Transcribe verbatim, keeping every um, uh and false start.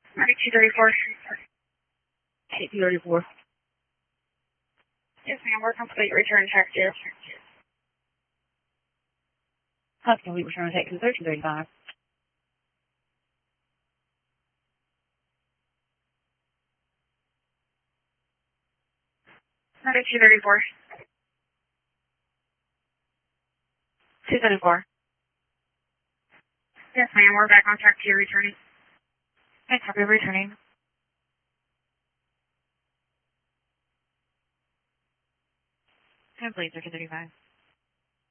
two thirty-four. two thirty-four. Yes, ma'am. We're complete. Return check zero. That's complete. Return check to thirteen thirty-five. two thirty-four. two seventy-four. Yes, ma'am. We're back on track to your returning. Okay, copy of returning. Complete thirteen thirty-five.